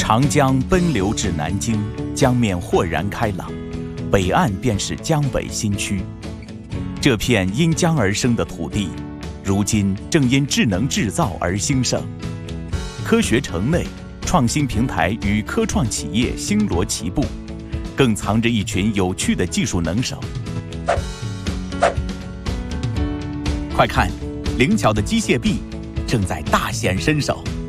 长江奔流至南京，江面豁然开朗，北岸便是江北新区。这片因江而生的土地，如今正因智能制造而兴盛。科学城内，创新平台与科创企业星罗棋布，更藏着一群有趣的技术能手。快看，灵巧的机械臂正在大显身手。